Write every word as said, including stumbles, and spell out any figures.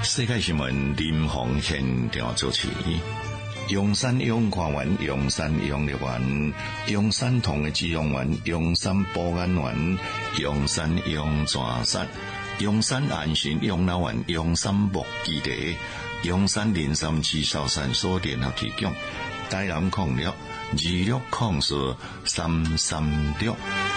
世界新闻林鸿现场主持。阳山养矿园、阳山养乐园、阳山同的滋养园、阳山保安园、阳山养泉山、阳山安心养老院、阳山木基地、阳山林山区烧山所联合提供。台南矿业二六矿石三三六。